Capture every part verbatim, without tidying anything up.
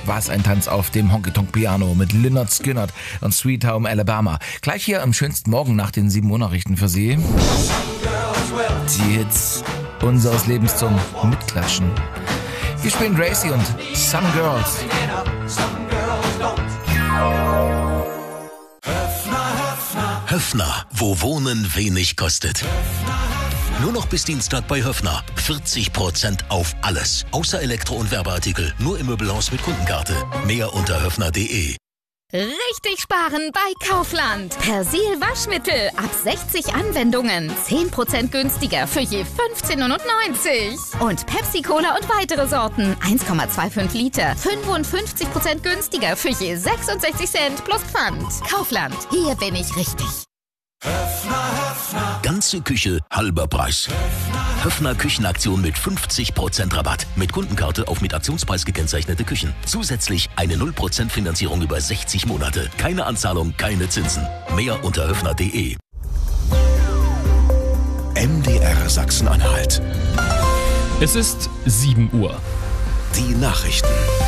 Was ein Tanz auf dem Honky-Tonk-Piano mit Lynyrd Skynyrd und Sweet Home Alabama. Gleich hier am schönsten Morgen nach den sieben Uhr Nachrichten für Sie. Die Hits unseres Lebens zum Mitklatschen. Wir spielen Gracie und Some Girls. Höffner, wo Wohnen wenig kostet. Nur noch bis Dienstag bei Höffner. vierzig Prozent auf alles. Außer Elektro- und Werbeartikel. Nur im Möbelhaus mit Kundenkarte. Mehr unter höffner punkt de. Richtig sparen bei Kaufland. Persil Waschmittel ab sechzig Anwendungen. zehn Prozent günstiger für je fünfzehn neunundneunzig. Und Pepsi Cola und weitere Sorten. eins Komma fünfundzwanzig Liter. fünfundfünfzig Prozent günstiger für je sechsundsechzig Cent plus Pfand. Kaufland. Hier bin ich richtig. Ganze Küche, halber Preis. Höffner Küchenaktion mit fünfzig Prozent Rabatt. Mit Kundenkarte auf mit Aktionspreis gekennzeichnete Küchen. Zusätzlich eine null Prozent Finanzierung über sechzig Monate. Keine Anzahlung, keine Zinsen. Mehr unter höffner punkt de. M D R Sachsen-Anhalt. Es ist sieben Uhr. Die Nachrichten.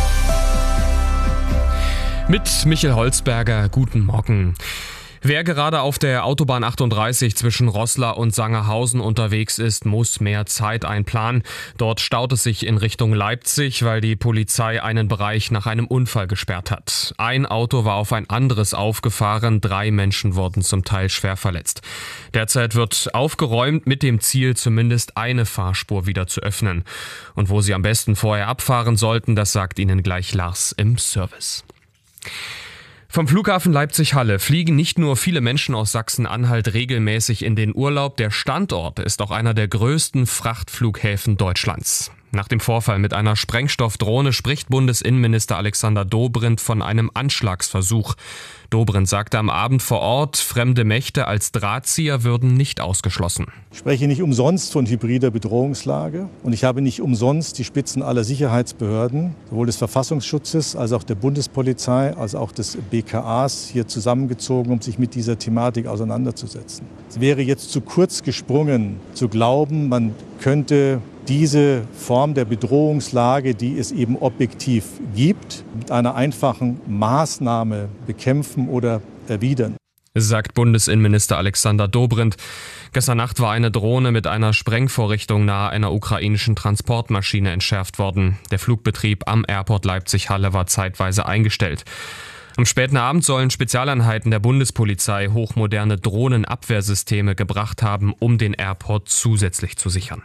Mit Michael Holzberger, guten Morgen. Wer gerade auf der Autobahn achtunddreißig zwischen Roßla und Sangerhausen unterwegs ist, muss mehr Zeit einplanen. Dort staut es sich in Richtung Leipzig, weil die Polizei einen Bereich nach einem Unfall gesperrt hat. Ein Auto war auf ein anderes aufgefahren, drei Menschen wurden zum Teil schwer verletzt. Derzeit wird aufgeräumt mit dem Ziel, zumindest eine Fahrspur wieder zu öffnen. Und wo Sie am besten vorher abfahren sollten, das sagt Ihnen gleich Lars im Service. Vom Flughafen Leipzig-Halle fliegen nicht nur viele Menschen aus Sachsen-Anhalt regelmäßig in den Urlaub, der Standort ist auch einer der größten Frachtflughäfen Deutschlands. Nach dem Vorfall mit einer Sprengstoffdrohne spricht Bundesinnenminister Alexander Dobrindt von einem Anschlagsversuch. Dobrindt sagte am Abend vor Ort, fremde Mächte als Drahtzieher würden nicht ausgeschlossen. Ich spreche nicht umsonst von hybrider Bedrohungslage und ich habe nicht umsonst die Spitzen aller Sicherheitsbehörden, sowohl des Verfassungsschutzes als auch der Bundespolizei, als auch des B K As hier zusammengezogen, um sich mit dieser Thematik auseinanderzusetzen. Es wäre jetzt zu kurz gesprungen, zu glauben, man könnte diese Form der Bedrohungslage, die es eben objektiv gibt, mit einer einfachen Maßnahme bekämpfen oder erwidern, sagt Bundesinnenminister Alexander Dobrindt. Gestern Nacht war eine Drohne mit einer Sprengvorrichtung nahe einer ukrainischen Transportmaschine entschärft worden. Der Flugbetrieb am Airport Leipzig-Halle war zeitweise eingestellt. Am späten Abend sollen Spezialeinheiten der Bundespolizei hochmoderne Drohnenabwehrsysteme gebracht haben, um den Airport zusätzlich zu sichern.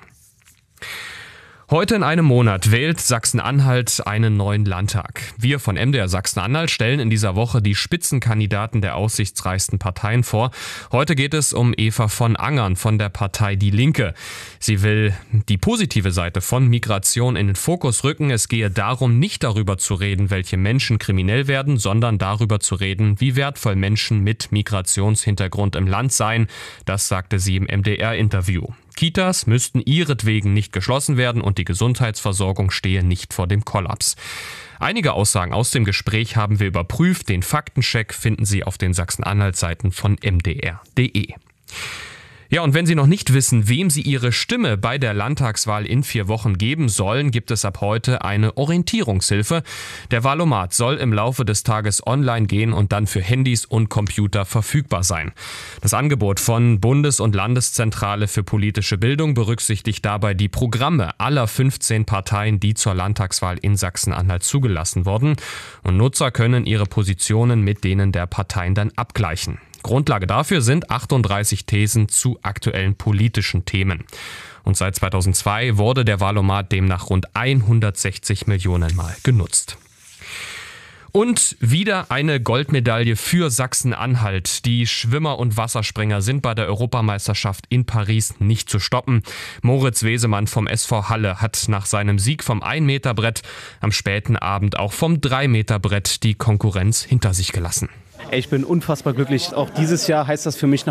Heute in einem Monat wählt Sachsen-Anhalt einen neuen Landtag. Wir von M D R Sachsen-Anhalt stellen in dieser Woche die Spitzenkandidaten der aussichtsreichsten Parteien vor. Heute geht es um Eva von Angern von der Partei Die Linke. Sie will die positive Seite von Migration in den Fokus rücken. Es gehe darum, nicht darüber zu reden, welche Menschen kriminell werden, sondern darüber zu reden, wie wertvoll Menschen mit Migrationshintergrund im Land seien. Das sagte sie im M D R-Interview. Kitas müssten ihretwegen nicht geschlossen werden und die Gesundheitsversorgung stehe nicht vor dem Kollaps. Einige Aussagen aus dem Gespräch haben wir überprüft. Den Faktencheck finden Sie auf den Sachsen-Anhalt-Seiten von m d r punkt d e. Ja, und wenn Sie noch nicht wissen, wem Sie Ihre Stimme bei der Landtagswahl in vier Wochen geben sollen, gibt es ab heute eine Orientierungshilfe. Der Wahlomat soll im Laufe des Tages online gehen und dann für Handys und Computer verfügbar sein. Das Angebot von Bundes- und Landeszentrale für politische Bildung berücksichtigt dabei die Programme aller fünfzehn Parteien, die zur Landtagswahl in Sachsen-Anhalt zugelassen wurden. Und Nutzer können ihre Positionen mit denen der Parteien dann abgleichen. Grundlage dafür sind achtunddreißig Thesen zu aktuellen politischen Themen. Und seit zweitausendzwei wurde der Wahlomat demnach rund hundertsechzig Millionen Mal genutzt. Und wieder eine Goldmedaille für Sachsen-Anhalt. Die Schwimmer und Wasserspringer sind bei der Europameisterschaft in Paris nicht zu stoppen. Moritz Wesemann vom S V Halle hat nach seinem Sieg vom ein-Meter-Brett am späten Abend auch vom drei-Meter-Brett die Konkurrenz hinter sich gelassen. Ich bin unfassbar glücklich. Auch dieses Jahr heißt das für mich